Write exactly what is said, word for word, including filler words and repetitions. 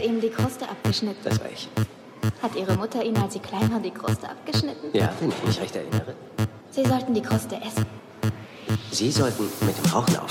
Ihnen die Kruste abgeschnitten. Das war ich. Hat Ihre Mutter Ihnen, als Sie klein waren, die Kruste abgeschnitten? Ja, wenn ich mich recht erinnere. Sie sollten die Kruste essen. Sie sollten mit dem Rauchen auf.